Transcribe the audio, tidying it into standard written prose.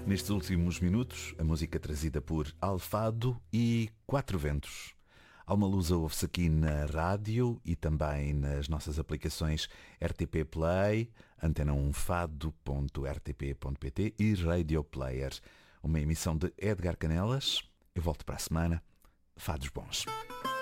Nestes últimos minutos, a música trazida por Alfado e Quatro Ventos. Alma Lusa ouve-se aqui na rádio e também nas nossas aplicações RTP Play, antena1fado.rtp.pt e Radio Player. Uma emissão de Edgar Canelas. Eu volto para a semana. Fados bons.